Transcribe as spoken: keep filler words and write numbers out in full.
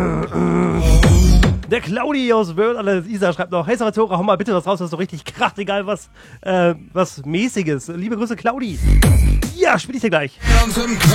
Der Claudi aus Wörth, alles Isa schreibt noch, hey Salvatore, hau mal bitte was raus, was so richtig kracht, egal was, äh, was mäßiges. Liebe Grüße, Claudi. Ja, spiel ich dir gleich.